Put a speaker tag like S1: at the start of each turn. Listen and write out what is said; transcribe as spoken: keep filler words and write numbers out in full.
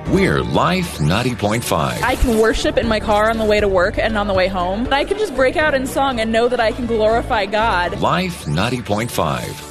S1: We're Life ninety point five.
S2: I can worship in my car on the way to work and on the way home. I can just break out in song and know that I can glorify God.
S1: Life ninety point five.